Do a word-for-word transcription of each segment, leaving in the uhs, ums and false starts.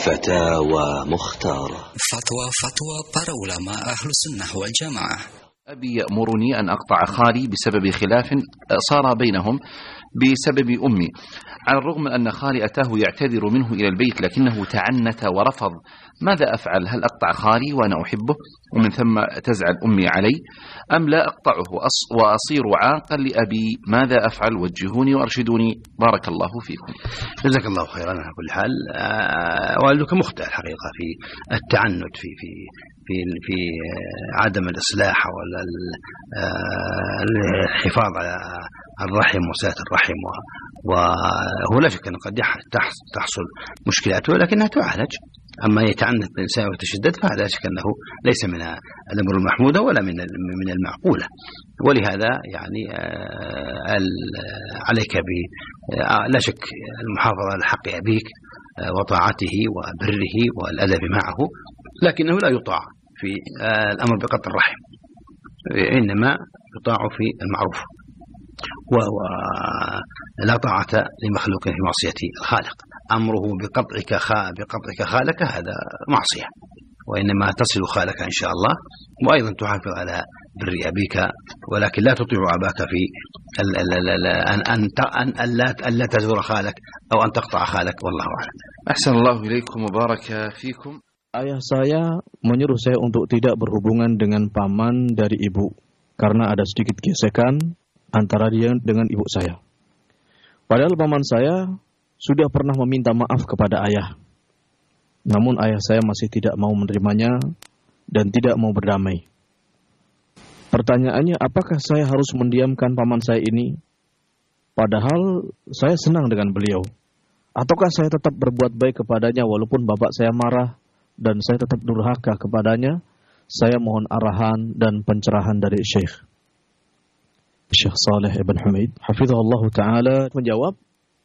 فتاوى مختارة. فتوى فتوى para ulama Ahlus Sunnah wal Jamaah. أبي يأمرني أن أقطع خالي بسبب خلاف صار بينهم بسبب أمي، على الرغم أن خالي أتاه يعتذر منه إلى البيت لكنه تعنت ورفض. ماذا أفعل؟ هل أقطع خالي وأنا أحبه ومن ثم تزعل أمي علي، أم لا أقطعه وأصير عاقا لأبي؟ ماذا أفعل؟ وجهوني وأرشدوني، بارك الله فيكم. جزاك الله خيرا. على كل حال والدك مخطئ الحقيقة في التعنت في في في في عدم الإصلاح ولا الحفاظ على الرحم وصلة الرحم، وهو لا شك أن قد تحصل مشكلات ولكنها تعالج. أما يتعنت الإنسان ويتشدد فهذا شك أنه ليس من الأمر المحمودة ولا من من المعقولة، ولهذا يعني عليك ب لا شك المحافظة على حق أبيك وطاعته وبره والأدب معه، لكنه لا يطاع في الأمر بقطع الرحم، إنما يطاع في المعروف، ولا طاعة لمخلوق في معصية الخالق. أمره بقطعك خا بقطعك خالك هذا معصية، وإنما تصل خالك إن شاء الله، وأيضا تحافظ على بر أبيك، ولكن لا تطيع أباك في أن أن لا تزور خالك أو أن تقطع خالك، والله أعلم. أحسن الله إليكم وبارك فيكم. Ayah saya menyuruh saya untuk tidak berhubungan dengan paman dari ibu karena ada sedikit gesekan antara dia dengan ibu saya. Padahal paman saya sudah pernah meminta maaf kepada ayah. Namun ayah saya masih tidak mau menerimanya dan tidak mau berdamai. Pertanyaannya, apakah saya harus mendiamkan paman saya ini? Padahal saya senang dengan beliau. Ataukah saya tetap berbuat baik kepadanya walaupun bapak saya marah dan saya tetap durhaka kepadanya? Saya mohon arahan dan pencerahan dari Syekh. Syekh Saleh Ibn Humaid hafizahullah ta'ala menjawab,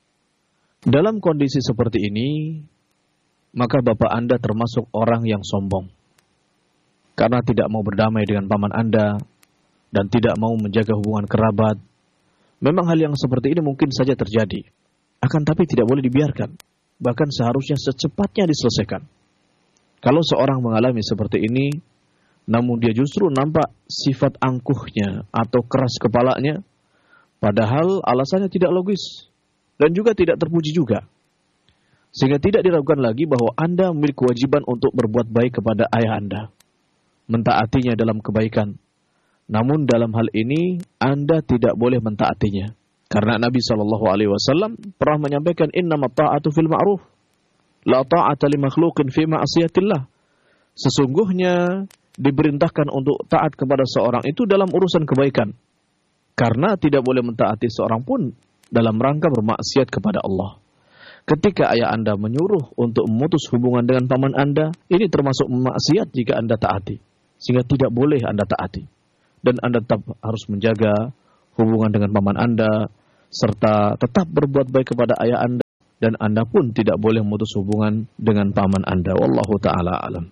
dalam kondisi seperti ini, maka bapak Anda termasuk orang yang sombong. Karena tidak mau berdamai dengan paman Anda dan tidak mau menjaga hubungan kerabat. Memang hal yang seperti ini mungkin saja terjadi. Akan tapi tidak boleh dibiarkan. Bahkan seharusnya secepatnya diselesaikan. Kalau seorang mengalami seperti ini, namun dia justru nampak sifat angkuhnya atau keras kepalanya, padahal alasannya tidak logis dan juga tidak terpuji juga. Sehingga tidak diragukan lagi bahwa Anda memiliki kewajiban untuk berbuat baik kepada ayah Anda, mentaatinya dalam kebaikan. Namun dalam hal ini Anda tidak boleh mentaatinya, karena Nabi shallallahu alaihi wasallam pernah menyampaikan, innamat ta'atu fil ma'ruf, la ta'ata li makhluqin fi ma'asiyatillah. Sesungguhnya diperintahkan untuk taat kepada seorang itu dalam urusan kebaikan, karena tidak boleh mentaati seorang pun dalam rangka bermaksiat kepada Allah. Ketika ayah Anda menyuruh untuk memutus hubungan dengan paman Anda, ini termasuk maksiat jika Anda taati, sehingga tidak boleh Anda taati. Dan Anda tetap harus menjaga hubungan dengan paman Anda, serta tetap berbuat baik kepada ayah Anda, dan Anda pun tidak boleh memutus hubungan dengan paman Anda. Wallahu ta'ala alam.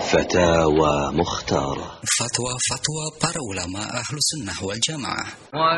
فتاوى مختارة. Fatwa-fatwa para ulama Ahlus Sunnah wal Jamaah.